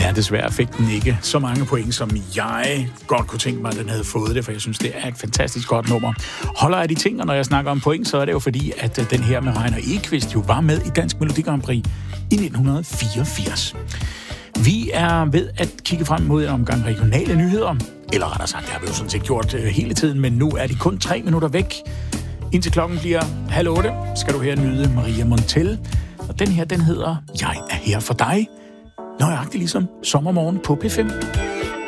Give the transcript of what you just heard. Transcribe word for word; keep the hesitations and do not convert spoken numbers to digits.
Ja, desværre fik den ikke så mange point, som jeg godt kunne tænke mig, at den havde fået det, for jeg synes, det er et fantastisk godt nummer. Holder af de ting, og når jeg snakker om point, så er det jo fordi, at den her med Reiner Ekvist jo var med i Dansk Melodi Grand Prix i nitten fireogfirs. Vi er ved at kigge frem mod en omgang regionale nyheder, eller rettere sagt, det har vi jo sådan set gjort hele tiden, men nu er de kun tre minutter væk. Indtil klokken bliver halv otte, skal du her nyde Maria Montell, og den her, den hedder Jeg er her for dig. Nøjagtigt ligesom sommermorgen på P fem.